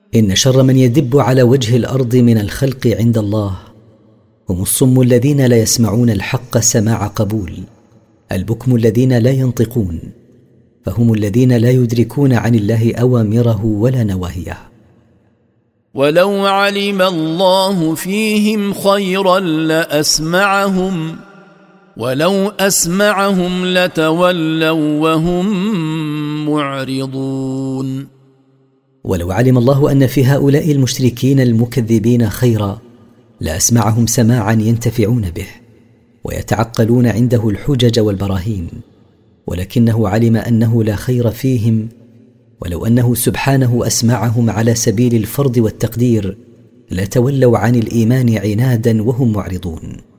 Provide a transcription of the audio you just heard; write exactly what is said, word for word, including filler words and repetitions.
إن شر من يدب على وجه الأرض من الخلق عند الله هم الصم الذين لا يسمعون الحق سماع قبول، البكم الذين لا ينطقون، فهم الذين لا يدركون عن الله أوامره ولا نواهيه. ولو علم الله فيهم خيرا لأسمعهم ولو أسمعهم لتولوا وهم معرضون. ولو علم الله أن في هؤلاء المشركين المكذبين خيرا لأسمعهم سماعا ينتفعون به ويتعقلون عنده الحجج والبراهين، ولكنه علم أنه لا خير فيهم، ولو أنه سبحانه أسمعهم على سبيل الفرض والتقدير لتولوا عن الإيمان عنادا وهم معرضون.